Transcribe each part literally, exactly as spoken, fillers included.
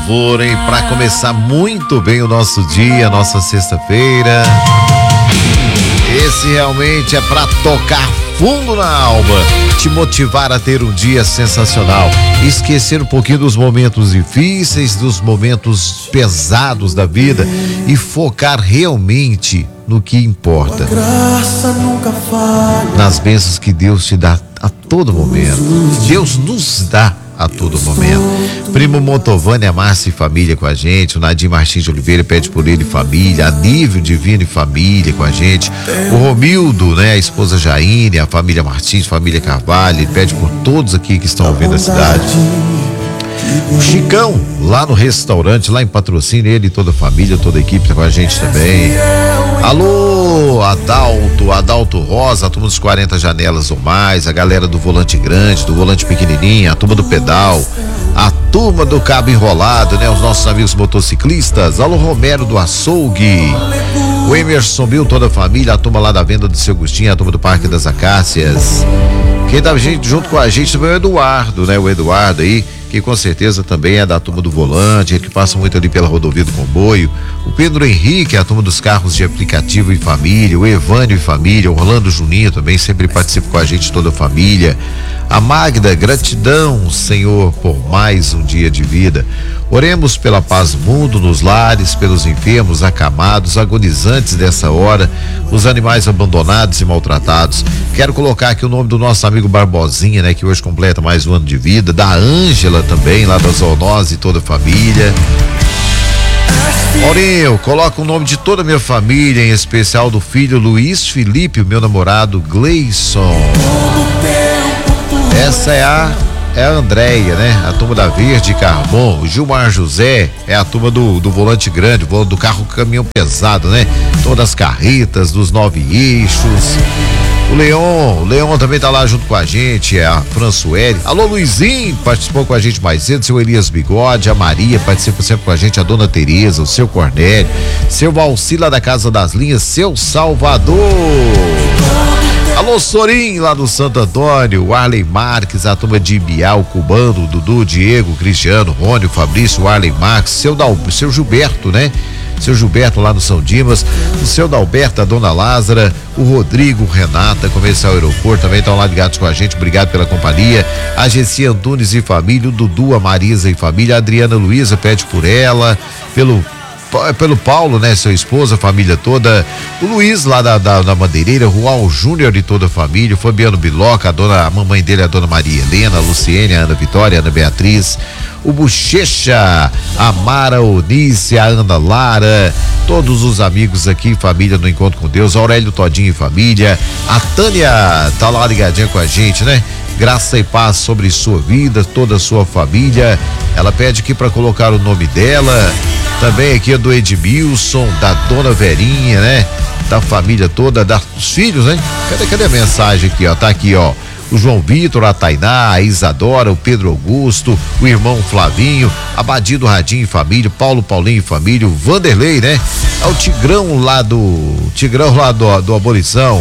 louvor, hein? Para começar muito bem o nosso dia, nossa sexta-feira. Esse realmente é para tocar fundo na alma, te motivar a ter um dia sensacional, esquecer um pouquinho dos momentos difíceis, dos momentos pesados da vida e focar realmente no que importa, nas bênçãos que Deus te dá a todo momento. Deus nos dá a todo momento. Primo Montovani, a Márcia e família com a gente. O Nadim Martins de Oliveira pede por ele e família. A Nível Divino e família com a gente. O Romildo, né? A esposa Jaine, a família Martins, família Carvalho. Ele pede por todos aqui que estão ouvindo a cidade. O Chicão, lá no restaurante, lá em Patrocínio, ele e toda a família, toda a equipe tá com a gente também. Alô, Adalto, Adalto Rosa, a turma dos quarenta janelas ou mais, a galera do volante grande, do volante pequenininho, a turma do pedal, a turma do cabo enrolado, né? Os nossos amigos motociclistas. Alô, Romero do açougue, o Emerson Bill, toda a família, a turma lá da venda do Seu Agostinho, a turma do Parque das Acácias. Quem tá junto com a gente também é o Eduardo, né? O Eduardo aí, que com certeza também é da turma do volante, ele que passa muito ali pela rodovia do comboio. O Pedro Henrique, a turma dos carros de aplicativo e família. O Evânio e família. O Orlando Juninho também sempre participa com a gente, toda a família. A Magda, gratidão, Senhor, por mais um dia de vida. Oremos pela paz do mundo, nos lares, pelos enfermos, acamados, agonizantes dessa hora, os animais abandonados e maltratados. Quero colocar aqui o nome do nosso amigo Barbosinha, né, que hoje completa mais um ano de vida, da Ângela também, lá da Zoonose e toda a família. Maurinho, coloca o nome de toda a minha família, em especial do filho Luiz Felipe, o meu namorado Gleison. Essa é a É a Andréia, né? A turma da Verde Carmon. O Gilmar José é a turma do, do volante grande, do carro caminhão pesado, né? Todas as carretas, dos nove eixos. O Leon, o Leon também tá lá junto com a gente, é a Françoele. Alô, Luizinho, participou com a gente mais cedo, seu Elias Bigode, a Maria participa sempre com a gente, a Dona Tereza, o seu Cornélio, seu Valcila da Casa das Linhas, seu Salvador. Alô, Sorim, lá do Santo Antônio, o Arley Marques, a turma de Ibial, Cubano, o Dudu, o Diego, o Cristiano, o Rony, o Fabrício, o Arley Marques, seu, Dal, seu Gilberto, né? Seu Gilberto lá no São Dimas, o seu Dalberto, a Dona Lázara, o Rodrigo, o Renata, Comercial Aeroporto, também estão lá ligados com a gente, obrigado pela companhia. A Gessi Antunes e família, o Dudu, a Marisa e família, a Adriana Luiza pede por ela, pelo pelo Paulo, né, sua esposa, família toda, o Luiz lá da, da, da Madeireira, o Juan Júnior e toda a família, o Fabiano Biloca, a dona, a mamãe dele é a Dona Maria Helena, a Luciene, a Ana Vitória, a Ana Beatriz, o Bochecha, a Mara Onícia, a Ana Lara, todos os amigos aqui, família no Encontro com Deus, Aurélio Todinho e família, a Tânia tá lá ligadinha com a gente, né? Graça e paz sobre sua vida, toda a sua família. Ela pede aqui para colocar o nome dela. Também aqui é do Edmilson, da Dona Verinha, né? Da família toda, da, dos filhos, né? Cadê, cadê a mensagem aqui, ó? Tá aqui, ó. O João Vitor, a Tainá, a Isadora, o Pedro Augusto, o irmão Flavinho, a Badido Radinho e família, Paulo Paulinho e família, o Vanderlei, né? É o Tigrão lá do, Tigrão lá do, do Abolição.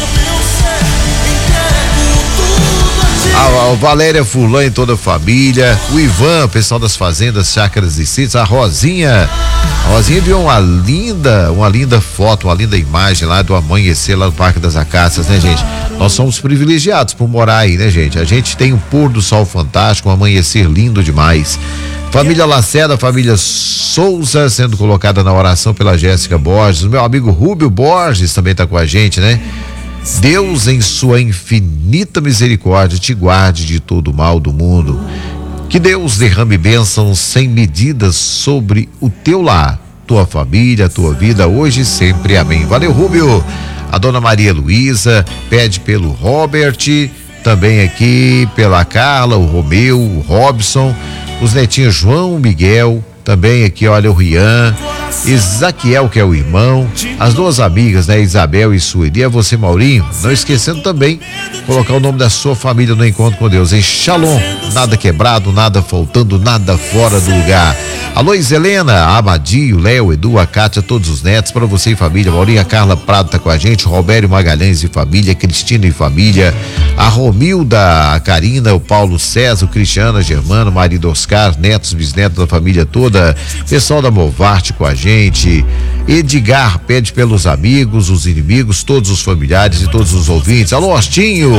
A, a Valéria Fulã e toda a família, o Ivan, o pessoal das fazendas, chácaras e sítios, a Rosinha, a Rosinha viu uma linda, uma linda foto, uma linda imagem lá do amanhecer lá no Parque das Acácias, né, gente? Nós somos privilegiados por morar aí, né, gente? A gente tem um pôr do sol fantástico, um amanhecer lindo demais. Família Lacerda, família Souza sendo colocada na oração pela Jéssica Borges, o meu amigo Rúbio Borges também tá com a gente, né? Deus, em sua infinita misericórdia, te guarde de todo o mal do mundo. Que Deus derrame bênçãos sem medidas sobre o teu lar, tua família, tua vida, hoje e sempre. Amém. Valeu, Rúbio. A Dona Maria Luísa pede pelo Robert, também aqui pela Carla, o Romeu, o Robson, os netinhos João, Miguel, também aqui, olha, o Rian, Ezaquiel, que é o irmão, as duas amigas, né, Isabel e Sueli, é você, Maurinho, não esquecendo também colocar o nome da sua família no Encontro com Deus, em Shalom, nada quebrado, nada faltando, nada fora do lugar. Alô, Iselena, Abadio, Léo, Edu, a Cátia, todos os netos, para você e família. Maurinha, Carla Prado tá com a gente, Robério Magalhães e família, Cristina e família, a Romilda, a Karina, o Paulo César, o Cristiano, a Germano, marido Oscar, netos, bisnetos da família toda, pessoal da Movarte com a gente. Edgar pede pelos amigos, os inimigos, todos os familiares e todos os ouvintes. Alô, Ostinho!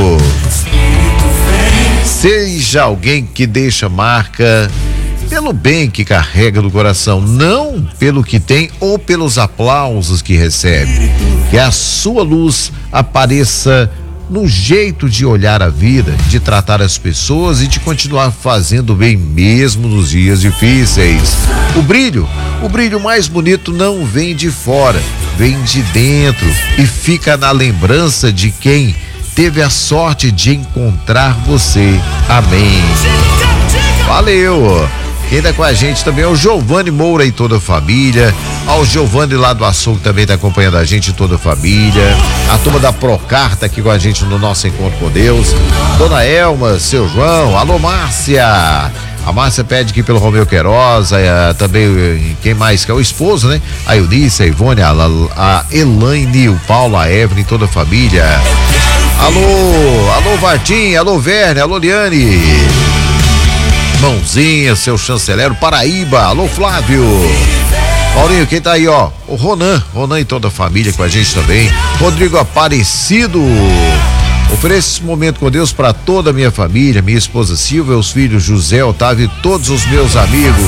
Seja alguém que deixa marca pelo bem que carrega no coração, não pelo que tem ou pelos aplausos que recebe. Que a sua luz apareça no jeito de olhar a vida, de tratar as pessoas e de continuar fazendo bem mesmo nos dias difíceis. O brilho, o brilho mais bonito não vem de fora, vem de dentro e fica na lembrança de quem teve a sorte de encontrar você. Amém. Valeu! Quem tá com a gente também é o Giovanni Moura e toda a família. Ao Giovanni lá do Açougue também tá acompanhando a gente e toda a família. A turma da Procar tá aqui com a gente no nosso encontro com Deus. Dona Elma, seu João, alô Márcia. A Márcia pede aqui pelo Romeu Queiroz, a, também quem mais que é o esposo, né? A Eunice, a Ivone, a, a Elaine, o Paulo, a Evelyn e toda a família. Alô, alô Vartim, alô Verne, alô Liane. Mãozinha, seu chanceler, Paraíba, alô Flávio. Paulinho, quem tá aí, ó? O Ronan, Ronan e toda a família com a gente também. Rodrigo Aparecido. Ofereço esse momento com Deus para toda a minha família, minha esposa Silvia, os filhos José, Otávio e todos os meus amigos.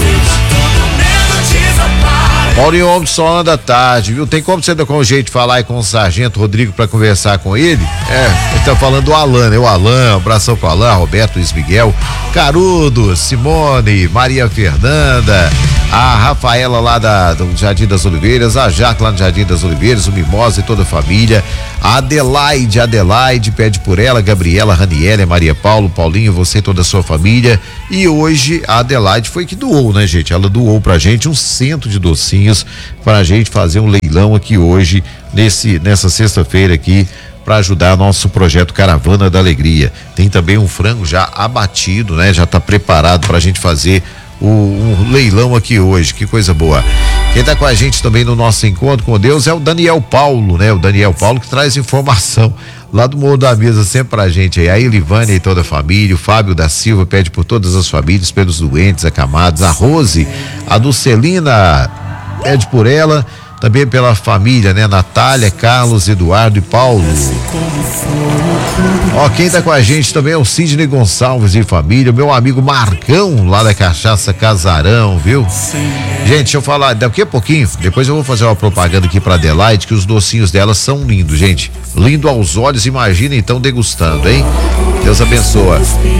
Paulinho, homem só anda tarde, viu? Tem como você dar com o jeito de falar aí com o sargento Rodrigo para conversar com ele? É, ele tá falando do Alan, né? O Alan, um abração pro Alan, Roberto, Luiz Miguel, Carudo, Simone, Maria Fernanda, a Rafaela lá da, do Jardim das Oliveiras, a Jaque lá no Jardim das Oliveiras, o Mimosa e toda a família, a Adelaide, Adelaide pede por ela, Gabriela, Raniela, Maria Paulo, Paulinho, você e toda a sua família. E hoje a Adelaide foi que doou, né, gente? Ela doou pra gente um cento de docinhos pra gente fazer um leilão aqui hoje, nesse, nessa sexta-feira aqui, para ajudar nosso projeto Caravana da Alegria. Tem também um frango já abatido, né? Já tá preparado pra gente fazer o um leilão aqui hoje, que coisa boa. Quem tá com a gente também no nosso encontro com Deus é o Daniel Paulo, né? O Daniel Paulo que traz informação lá do Morro da Mesa sempre pra gente aí. A Elivânia e toda a família, o Fábio da Silva pede por todas as famílias, pelos doentes, acamados, a Rose, a Dulcelina pede por ela, também pela família, né? Natália, Carlos, Eduardo e Paulo. Ó, quem tá com a gente também é o Sidney Gonçalves e família, meu amigo Marcão, lá da Cachaça Casarão, viu? Gente, deixa eu falar, daqui a pouquinho, depois eu vou fazer uma propaganda aqui pra Adelaide, que os docinhos dela são lindos, gente. Lindo aos olhos, imagina então degustando, hein? Deus abençoa.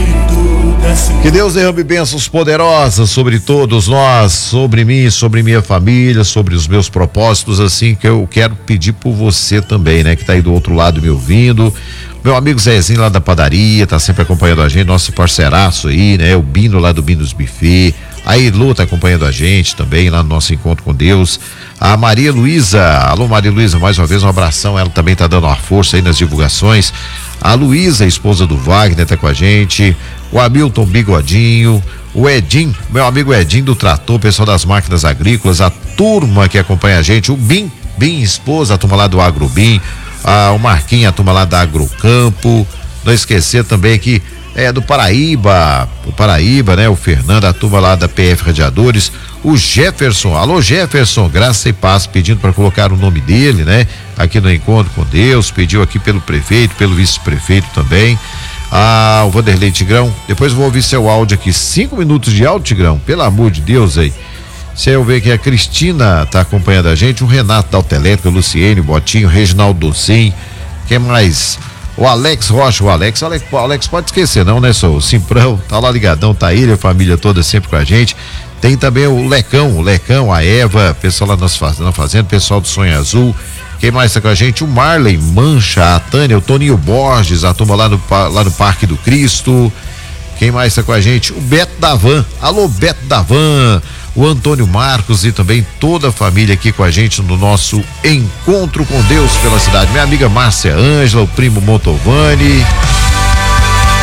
Que Deus derrame bênçãos poderosas sobre todos nós, sobre mim, sobre minha família, sobre os meus propósitos, assim que eu quero pedir por você também, né? Que tá aí do outro lado me ouvindo. Meu amigo Zezinho lá da padaria, tá sempre acompanhando a gente, nosso parceiraço aí, né? O Bino lá do Binos Buffet. A Elu tá acompanhando a gente também lá no nosso encontro com Deus. A Maria Luísa, alô Maria Luísa, mais uma vez um abração, ela também tá dando uma força aí nas divulgações. A Luísa, esposa do Wagner, tá com a gente. O Hamilton Bigodinho, o Edinho, meu amigo Edinho do Trator, pessoal das máquinas agrícolas, a turma que acompanha a gente, o Bim, Bim, esposa, a turma lá do Agrobim, ah, o Marquinhos, a turma lá da Agrocampo, não esquecer também que é do Paraíba, o Paraíba, né? O Fernando, a turma lá da P F Radiadores, o Jefferson, alô Jefferson, graça e paz, pedindo para colocar o nome dele, né? Aqui no Encontro com Deus, pediu aqui pelo prefeito, pelo vice-prefeito também. Ah, o Vanderlei Tigrão, depois eu vou ouvir seu áudio aqui, cinco minutos de áudio, Tigrão, pelo amor de Deus aí. Se eu ver que a Cristina tá acompanhando a gente, o Renato da Autoelétrica, o Luciene, o Botinho, o Reginaldo Docim, quem mais? O Alex Rocha, o Alex, o Alex, o Alex pode esquecer não, né, só o Simprão, tá lá ligadão, tá ele, a família toda sempre com a gente. Tem também o Lecão, o Lecão, a Eva, pessoal lá nas faz, na fazenda, pessoal do Sonho Azul. Quem mais tá com a gente? O Marley Mancha, a Tânia, o Toninho Borges, a turma lá no, lá no Parque do Cristo. Quem mais tá com a gente? O Beto da Van, alô Beto da Van, o Antônio Marcos e também toda a família aqui com a gente no nosso Encontro com Deus pela cidade. Minha amiga Márcia Ângela, o primo Montovani.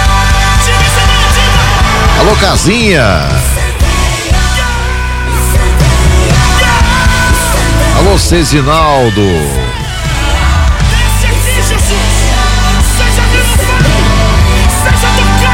Alô Casinha. Alô, Cezinaldo. Desce aqui, Jesus. Seja abençoado. Seja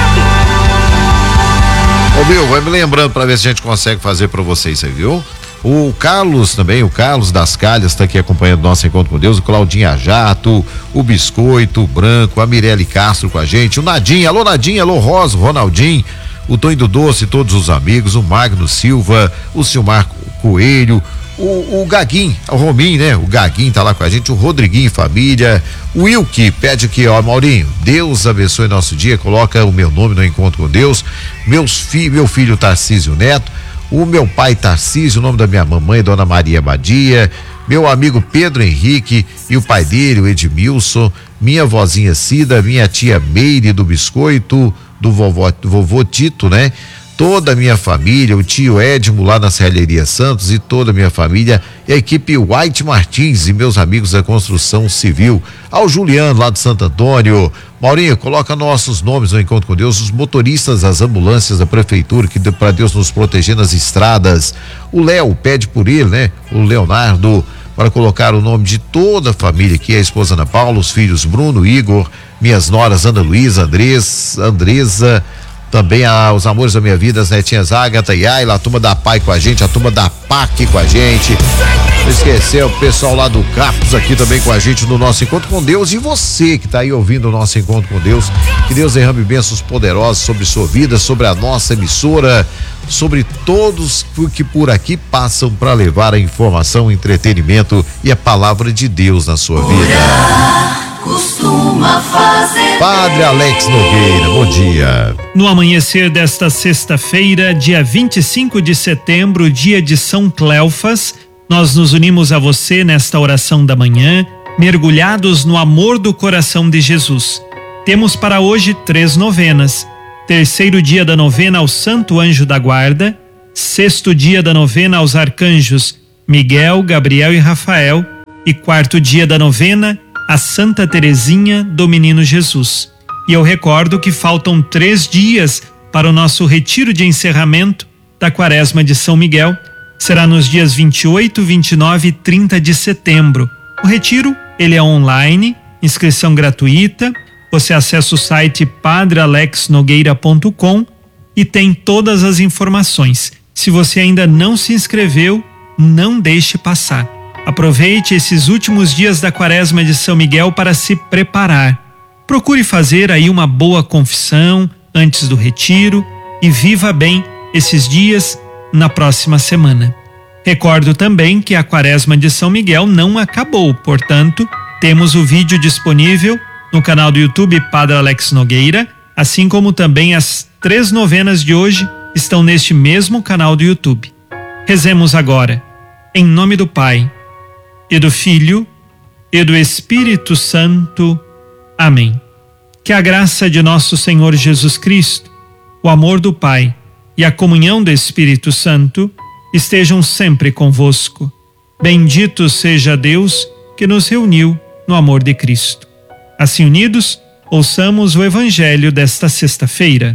tocado. Ô, Bill, vai me lembrando pra ver se a gente consegue fazer pra vocês aí, viu? O Carlos também, o Carlos das Calhas tá aqui acompanhando nosso encontro com Deus, o Claudinha Jato, o Biscoito, o Branco, a Mirelle Castro com a gente, o Nadinha, alô Nadinha, alô Rosa, o Ronaldinho, o Tonho do Doce, todos os amigos, o Magno Silva, o Silmar Coelho, o, o Gaguinho, o Rominho, né? O Gaguinho tá lá com a gente, o Rodriguinho família, o Wilke pede aqui, ó, Maurinho, Deus abençoe nosso dia, coloca o meu nome no encontro com Deus, meus fi, meu filho Tarcísio Neto, o meu pai Tarcísio, o nome da minha mamãe, Dona Maria Badia, meu amigo Pedro Henrique e o pai dele, o Edmilson, minha vozinha Cida, minha tia Meire do Biscoito, do vovó, do vovô Tito, né? Toda a minha família, o tio Edmo lá na Serralheria Santos e toda a minha família, e a equipe White Martins e meus amigos da construção civil, ao Juliano lá de Santo Antônio. Maurinho, coloca nossos nomes no encontro com Deus, os motoristas das ambulâncias da prefeitura, que para Deus nos proteger nas estradas. O Léo pede por ele, né? O Leonardo, para colocar o nome de toda a família aqui, a esposa Ana Paula, os filhos Bruno, Igor, minhas noras Ana Luísa, Andrés, Andresa, também a, os amores da minha vida, as netinhas Ágata e Ayla, a turma da Pai com a gente, a turma da P A C com a gente. Não esquecer o pessoal lá do Capos aqui também com a gente no nosso encontro com Deus, e você que está aí ouvindo o nosso encontro com Deus, que Deus derrame bênçãos poderosas sobre sua vida, sobre a nossa emissora, sobre todos que por aqui passam para levar a informação, entretenimento e a palavra de Deus na sua vida. Costuma fazer Padre Alex Nogueira, bom dia. No amanhecer desta sexta-feira, dia vinte e cinco de setembro, dia de São Cleofas, nós nos unimos a você nesta oração da manhã, mergulhados no amor do coração de Jesus. Temos para hoje três novenas: terceiro dia da novena ao Santo Anjo da Guarda, sexto dia da novena aos arcanjos Miguel, Gabriel e Rafael, e quarto dia da novena a Santa Teresinha do Menino Jesus. E eu recordo que faltam três dias para o nosso retiro de encerramento da Quaresma de São Miguel. Será nos dias vinte e oito, vinte e nove e trinta de setembro. O retiro, ele é online, inscrição gratuita. Você acessa o site padre alex nogueira ponto com e tem todas as informações. Se você ainda não se inscreveu, não deixe passar. Aproveite esses últimos dias da Quaresma de São Miguel para se preparar. Procure fazer aí uma boa confissão antes do retiro e viva bem esses dias na próxima semana. Recordo também que a Quaresma de São Miguel não acabou, portanto, temos o vídeo disponível no canal do YouTube Padre Alex Nogueira, assim como também as três novenas de hoje estão neste mesmo canal do YouTube. Rezemos agora, em nome do Pai, e do Filho, e do Espírito Santo. Amém. Que a graça de nosso Senhor Jesus Cristo, o amor do Pai e a comunhão do Espírito Santo estejam sempre convosco. Bendito seja Deus que nos reuniu no amor de Cristo. Assim unidos, ouçamos o Evangelho desta sexta-feira.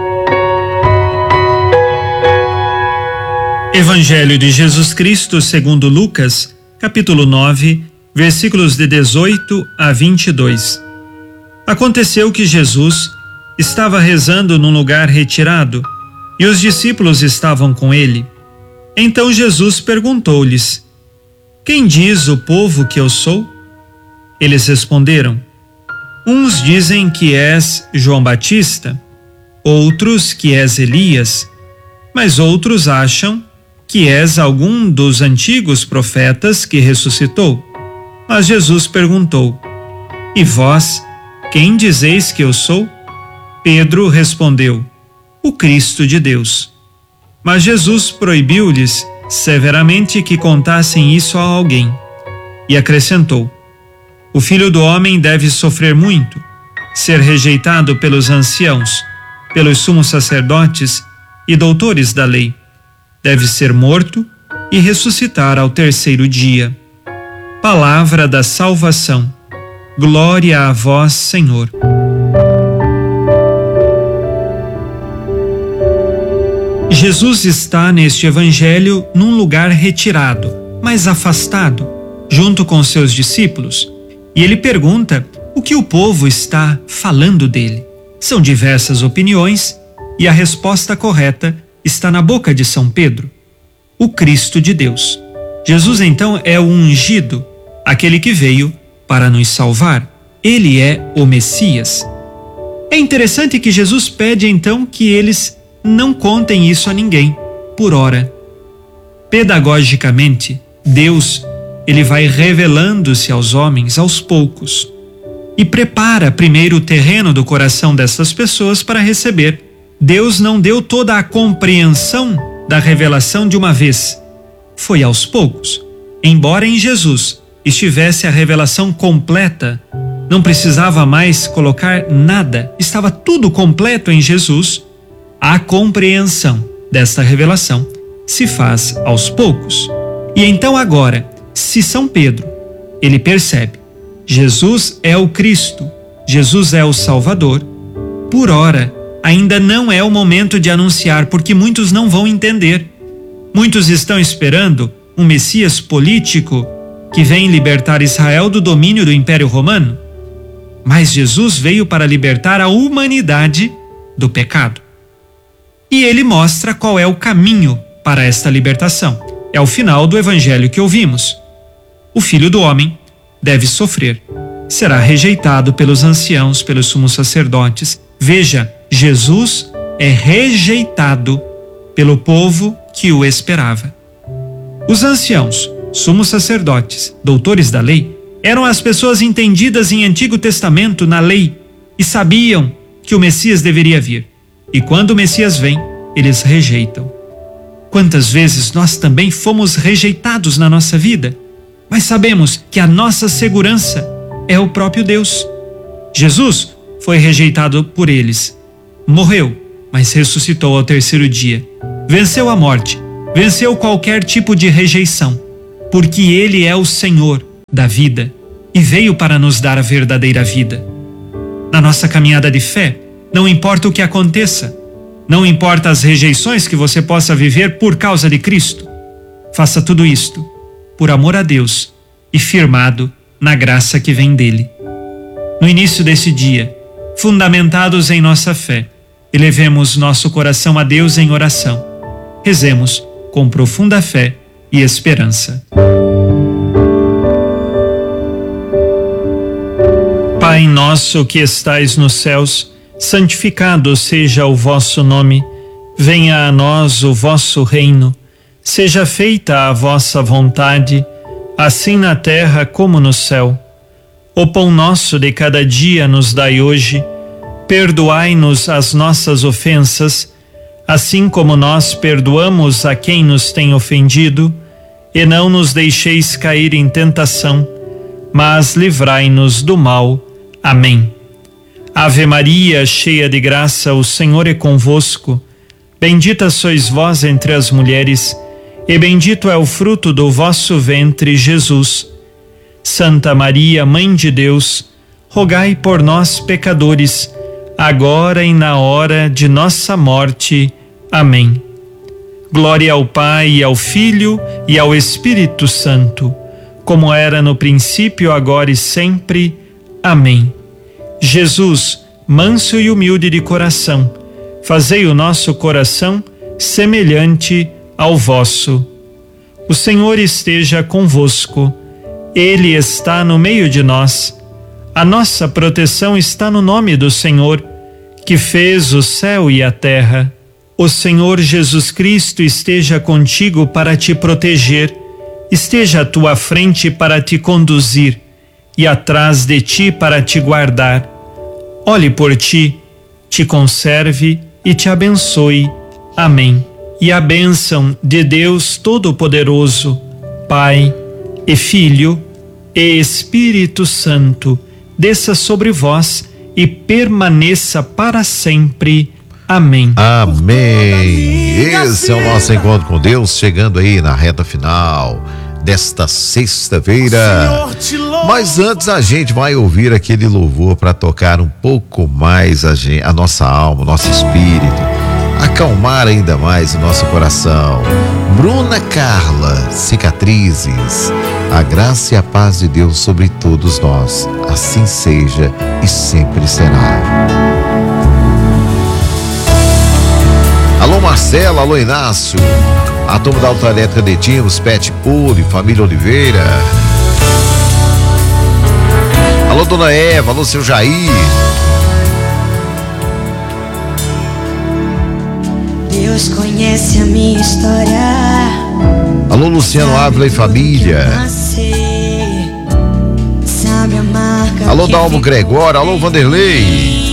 Evangelho de Jesus Cristo segundo Lucas, capítulo nove, versículos de dezoito a vinte e dois. Aconteceu que Jesus estava rezando num lugar retirado e os discípulos estavam com ele. Então Jesus perguntou-lhes: Quem diz o povo que eu sou? Eles responderam: Uns dizem que és João Batista, outros que és Elias, mas outros acham que és algum dos antigos profetas que ressuscitou. Mas Jesus perguntou: E vós, quem dizeis que eu sou? Pedro respondeu: O Cristo de Deus. Mas Jesus proibiu-lhes severamente que contassem isso a alguém. E acrescentou: O Filho do Homem deve sofrer muito, ser rejeitado pelos anciãos, pelos sumos sacerdotes e doutores da lei. Deve ser morto e ressuscitar ao terceiro dia. Palavra da salvação. Glória a vós, Senhor. Jesus está neste evangelho num lugar retirado. mais afastado, junto com seus discípulos, e ele pergunta o que o povo está falando dele. São diversas opiniões e a resposta correta está na boca de São Pedro: o Cristo de Deus. Jesus então é o ungido, aquele que veio para nos salvar. Ele é o Messias. É interessante que Jesus pede então que eles não contem isso a ninguém, por ora. Pedagogicamente, Deus, ele vai revelando-se aos homens aos poucos e prepara primeiro o terreno do coração dessas pessoas para receber. Deus não deu toda a compreensão da revelação de uma vez. Foi aos poucos. Embora em Jesus estivesse a revelação completa, não precisava mais colocar nada, estava tudo completo em Jesus. A compreensão desta revelação se faz aos poucos. E então agora, se São Pedro, ele percebe, Jesus é o Cristo, Jesus é o Salvador, por ora, ainda não é o momento de anunciar, porque muitos não vão entender. Muitos estão esperando um Messias político que vem libertar Israel do domínio do Império Romano. Mas Jesus veio para libertar a humanidade do pecado. E ele mostra qual é o caminho para esta libertação. É o final do evangelho que ouvimos. O Filho do Homem deve sofrer. Será rejeitado pelos anciãos, pelos sumos sacerdotes. Veja, Jesus é rejeitado pelo povo que o esperava. Os anciãos, sumos sacerdotes, doutores da lei, eram as pessoas entendidas em Antigo Testamento na lei e sabiam que o Messias deveria vir. E quando o Messias vem, eles rejeitam. Quantas vezes nós também fomos rejeitados na nossa vida, mas sabemos que a nossa segurança é o próprio Deus. Jesus foi rejeitado por eles, morreu, mas ressuscitou ao terceiro dia, venceu a morte, venceu qualquer tipo de rejeição, porque Ele é o Senhor da vida e veio para nos dar a verdadeira vida. Na nossa caminhada de fé, não importa o que aconteça, não importa as rejeições que você possa viver por causa de Cristo, faça tudo isto por amor a Deus e firmado na graça que vem dele. No início desse dia, fundamentados em nossa fé, elevemos nosso coração a Deus em oração. Rezemos com profunda fé e esperança. Pai nosso que estais nos céus, santificado seja o vosso nome. Venha a nós o vosso reino. Seja feita a vossa vontade, assim na terra como no céu. O pão nosso de cada dia nos dai hoje. Perdoai-nos as nossas ofensas, assim como nós perdoamos a quem nos tem ofendido, e não nos deixeis cair em tentação, mas livrai-nos do mal. Amém. Ave Maria, cheia de graça, o Senhor é convosco. Bendita sois vós entre as mulheres, e bendito é o fruto do vosso ventre, Jesus. Santa Maria, Mãe de Deus, rogai por nós, pecadores, agora e na hora de nossa morte. Amém. Glória ao Pai, e ao Filho e ao Espírito Santo, como era no princípio, agora e sempre. Amém. Jesus, manso e humilde de coração, fazei o nosso coração semelhante ao vosso. O Senhor esteja convosco. Ele está no meio de nós. A nossa proteção está no nome do Senhor, que fez o céu e a terra. O Senhor Jesus Cristo esteja contigo para te proteger, esteja à tua frente para te conduzir e atrás de ti para te guardar. Olhe por ti, te conserve e te abençoe. Amém. E a bênção de Deus Todo-Poderoso, Pai e Filho e Espírito Santo, desça sobre vós e permaneça para sempre. Amém. Amém. Esse é o nosso encontro com Deus, chegando aí na reta final desta sexta-feira. Mas antes a gente vai ouvir aquele louvor para tocar um pouco mais a, gente, a nossa alma, o nosso espírito, acalmar ainda mais o nosso coração. Bruna Carla, cicatrizes. A graça e a paz de Deus sobre todos nós. Assim seja e sempre será. Alô Marcela, alô Inácio. A turma da Autoelétrica de Timos, Pet Puri, família Oliveira. Alô Dona Eva, alô seu Jair. Deus conhece a minha história. Alô Luciano Ávila e família. Sabe a marca. Alô Dalmo Gregório, alô Vanderlei.